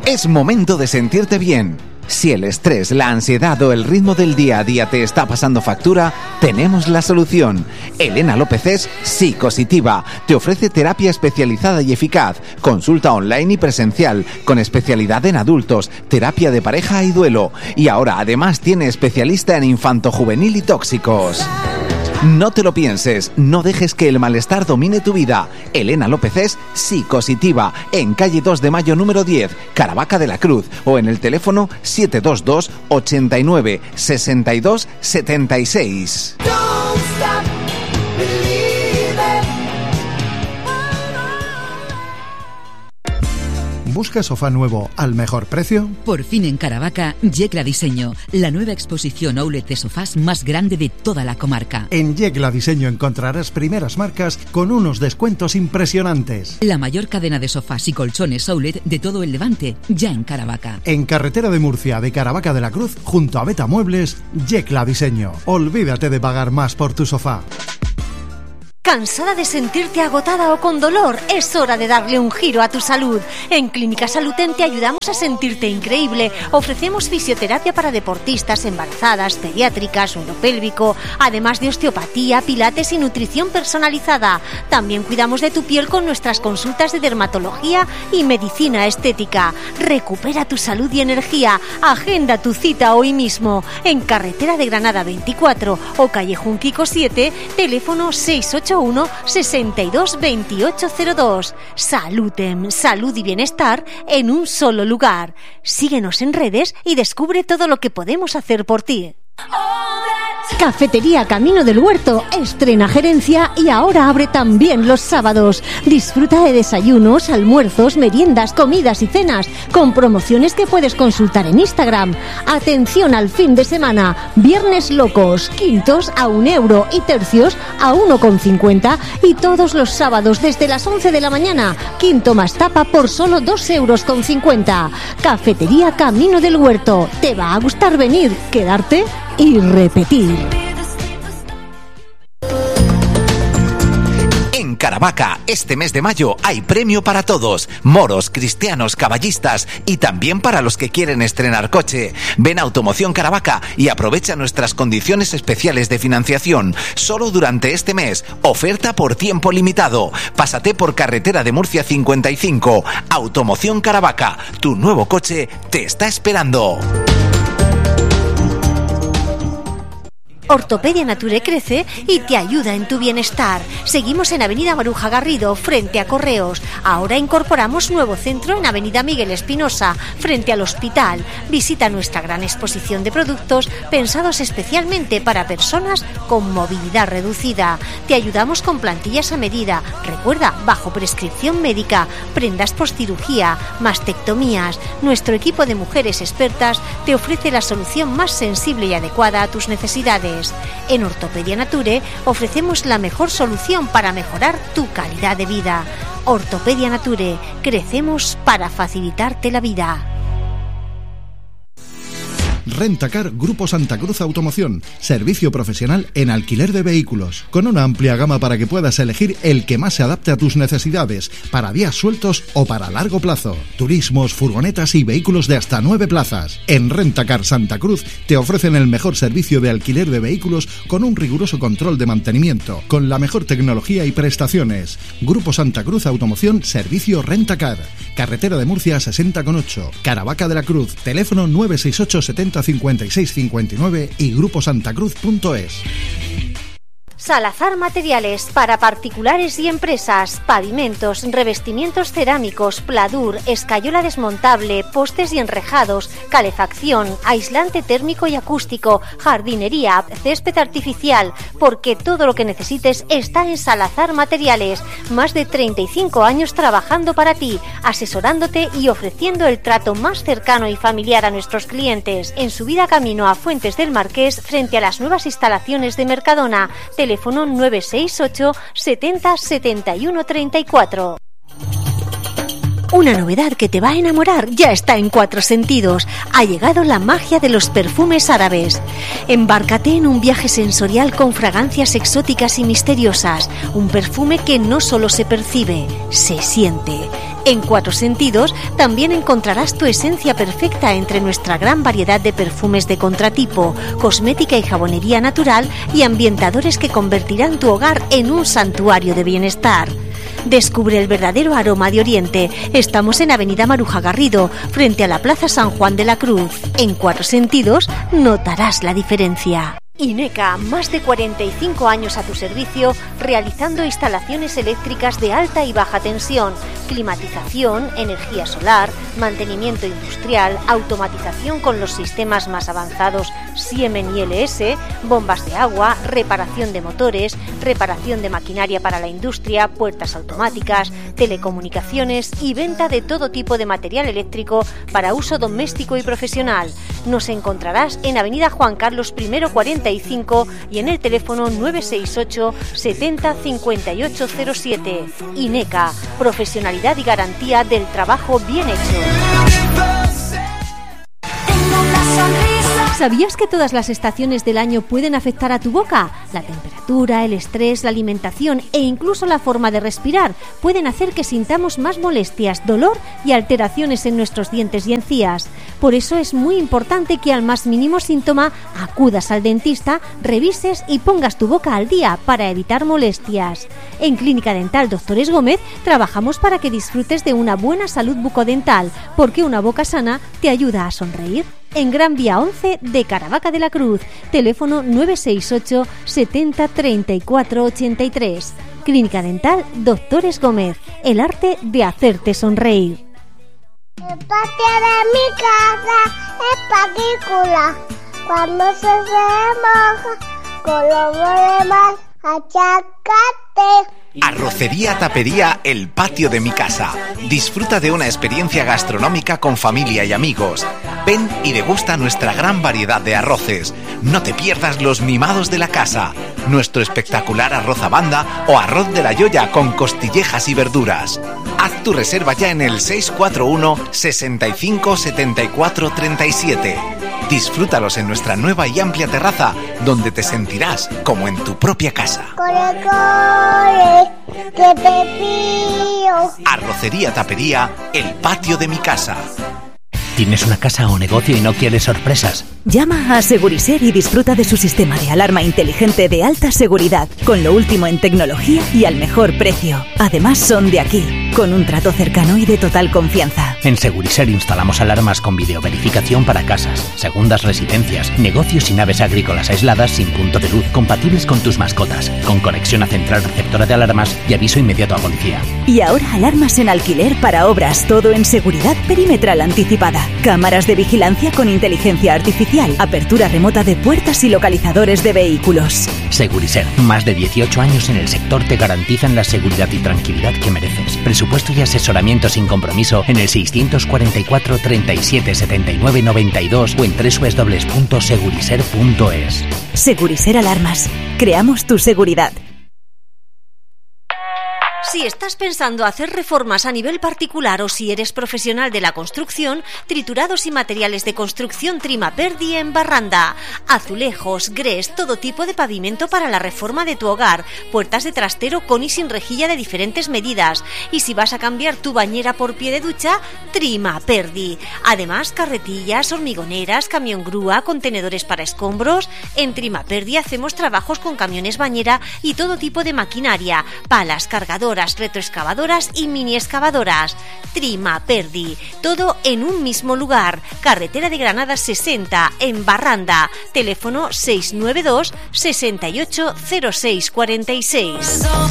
Es momento de sentirte bien. Si el estrés, la ansiedad o el ritmo del día a día te está pasando factura, tenemos la solución. Elena López es psicositiva. Te ofrece terapia especializada y eficaz, consulta online y presencial, con especialidad en adultos, terapia de pareja y duelo. Y ahora además tiene especialista en infantojuvenil y tóxicos. No te lo pienses, no dejes que el malestar domine tu vida. Elena López es psicositiva, en calle 2 de Mayo número 10, Caravaca de la Cruz, o en el teléfono 722 89 62 76. ¿Buscas sofá nuevo al mejor precio? Por fin en Caravaca, Yecla Diseño, la nueva exposición outlet de sofás más grande de toda la comarca. En Yecla Diseño encontrarás primeras marcas con unos descuentos impresionantes. La mayor cadena de sofás y colchones outlet de todo el Levante, ya en Caravaca. En carretera de Murcia, de Caravaca de la Cruz, junto a Beta Muebles, Yecla Diseño. Olvídate de pagar más por tu sofá. ¿Cansada de sentirte agotada o con dolor? Es hora de darle un giro a tu salud. En Clínica Saluten te ayudamos a sentirte increíble. Ofrecemos fisioterapia para deportistas, embarazadas, pediátricas, uropélvico, además de osteopatía, pilates y nutrición personalizada. También cuidamos de tu piel con nuestras consultas de dermatología y medicina estética. Recupera tu salud y energía. Agenda tu cita hoy mismo. En Carretera de Granada 24 o Calle Junquico 7, teléfono 681 62 2802. Salutem, salud y bienestar en un solo lugar. Síguenos en redes y descubre todo lo que podemos hacer por ti. Cafetería Camino del Huerto estrena gerencia y ahora abre también los sábados. Disfruta de desayunos, almuerzos, meriendas, comidas y cenas con promociones que puedes consultar en Instagram. Atención al fin de semana. Viernes locos, quintos a €1 y tercios a 1,50, y todos los sábados desde las 11 de la mañana, quinto más tapa por solo €2,50. Cafetería Camino del Huerto. Te va a gustar venir, quedarte y repetir. En Caravaca, este mes de mayo hay premio para todos: moros, cristianos, caballistas y también para los que quieren estrenar coche. Ven a Automoción Caravaca y aprovecha nuestras condiciones especiales de financiación. Solo durante este mes, oferta por tiempo limitado. Pásate por Carretera de Murcia 55. Automoción Caravaca, tu nuevo coche te está esperando. Ortopedia Nature crece y te ayuda en tu bienestar. Seguimos en Avenida Maruja Garrido, frente a Correos. Ahora incorporamos nuevo centro en Avenida Miguel Espinosa, frente al hospital. Visita nuestra gran exposición de productos pensados especialmente para personas con movilidad reducida. Te ayudamos con plantillas a medida. Recuerda, bajo prescripción médica, prendas postcirugía, mastectomías. Nuestro equipo de mujeres expertas te ofrece la solución más sensible y adecuada a tus necesidades. En Ortopedia Nature ofrecemos la mejor solución para mejorar tu calidad de vida. Ortopedia Nature, crecemos para facilitarte la vida. Rentacar Grupo Santa Cruz Automoción, servicio profesional en alquiler de vehículos, con una amplia gama para que puedas elegir el que más se adapte a tus necesidades, para días sueltos o para largo plazo. Turismos, furgonetas y vehículos de hasta 9 plazas. En Rentacar Santa Cruz te ofrecen el mejor servicio de alquiler de vehículos con un riguroso control de mantenimiento, con la mejor tecnología y prestaciones. Grupo Santa Cruz Automoción, servicio Rentacar. Carretera de Murcia 60,8, Caravaca de la Cruz, teléfono 968 70 56 59 y gruposantacruz.es. Salazar Materiales, para particulares y empresas: pavimentos, revestimientos cerámicos, pladur, escayola desmontable, postes y enrejados, calefacción, aislante térmico y acústico, jardinería, césped artificial, porque todo lo que necesites está en Salazar Materiales. Más de 35 años trabajando para ti, asesorándote y ofreciendo el trato más cercano y familiar a nuestros clientes. En subida camino a Fuentes del Marqués, frente a las nuevas instalaciones de Mercadona. Teléfono 968 70 71 34. Una novedad que te va a enamorar ya está en Cuatro Sentidos. Ha llegado la magia de los perfumes árabes. Embárcate en un viaje sensorial con fragancias exóticas y misteriosas. Un perfume que no solo se percibe, se siente. En Cuatro Sentidos también encontrarás tu esencia perfecta entre nuestra gran variedad de perfumes de contratipo, cosmética y jabonería natural y ambientadores que convertirán tu hogar en un santuario de bienestar. Descubre el verdadero aroma de Oriente. Estamos en Avenida Maruja Garrido, frente a la Plaza San Juan de la Cruz. En Cuatro Sentidos notarás la diferencia. INECA, más de 45 años a tu servicio, realizando instalaciones eléctricas de alta y baja tensión, climatización, energía solar, mantenimiento industrial, automatización con los sistemas más avanzados Siemens y LS, bombas de agua, reparación de motores, reparación de maquinaria para la industria, puertas automáticas, telecomunicaciones y venta de todo tipo de material eléctrico para uso doméstico y profesional. Nos encontrarás en Avenida Juan Carlos I 45 y en el teléfono 968 70 5807. INECA, profesionalidad y garantía del trabajo bien hecho. ¿Sabías que todas las estaciones del año pueden afectar a tu boca? La temperatura, el estrés, la alimentación e incluso la forma de respirar pueden hacer que sintamos más molestias, dolor y alteraciones en nuestros dientes y encías. Por eso es muy importante que al más mínimo síntoma acudas al dentista, revises y pongas tu boca al día para evitar molestias. En Clínica Dental Doctores Gómez trabajamos para que disfrutes de una buena salud bucodental, porque una boca sana te ayuda a sonreír. En Gran Vía 11 de Caravaca de la Cruz, teléfono 968 70 34 83. Clínica Dental Doctores Gómez, el arte de hacerte sonreír. El patio de mi casa es paquícula. Cuando se moja, con lo demás, achacate. Arrocería Tapería El Patio de mi Casa. Disfruta de una experiencia gastronómica con familia y amigos. Ven y degusta nuestra gran variedad de arroces. No te pierdas los mimados de la casa, nuestro espectacular arroz a banda o arroz de la Yoya con costillejas y verduras. Haz tu reserva ya en el 641 65 74 37. Disfrútalos en nuestra nueva y amplia terraza, donde te sentirás como en tu propia casa. Corre, corre, que te pillo. Arrocería Tapería El Patio de mi Casa. ¿Tienes una casa o negocio y no quieres sorpresas? Llama a Seguriser y disfruta de su sistema de alarma inteligente de alta seguridad, con lo último en tecnología y al mejor precio. Además son de aquí, con un trato cercano y de total confianza. En Seguriser instalamos alarmas con videoverificación para casas, segundas residencias, negocios y naves agrícolas aisladas sin punto de luz, compatibles con tus mascotas, con conexión a central receptora de alarmas y aviso inmediato a policía. Y ahora alarmas en alquiler para obras, todo en seguridad perimetral anticipada. Cámaras de vigilancia con inteligencia artificial, apertura remota de puertas y localizadores de vehículos. Seguriser, más de 18 años en el sector te garantizan la seguridad y tranquilidad que mereces. Presupuesto y asesoramiento sin compromiso en el 644 37 79 92 o en www.seguriser.es. Seguriser Alarmas. Creamos tu seguridad. Si estás pensando hacer reformas a nivel particular o si eres profesional de la construcción, Triturados y Materiales de Construcción Trimaperdi en Barranda. Azulejos, grés, todo tipo de pavimento para la reforma de tu hogar. Puertas de trastero con y sin rejilla de diferentes medidas. Y si vas a cambiar tu bañera por pie de ducha, Trimaperdi. Además, carretillas, hormigoneras, camión grúa, contenedores para escombros. En Trimaperdi hacemos trabajos con camiones bañera y todo tipo de maquinaria, palas, cargadoras, retroexcavadoras y mini excavadoras. Trimaperdi, todo en un mismo lugar. Carretera de Granada 60 en Barranda. Teléfono 692 68 06 46.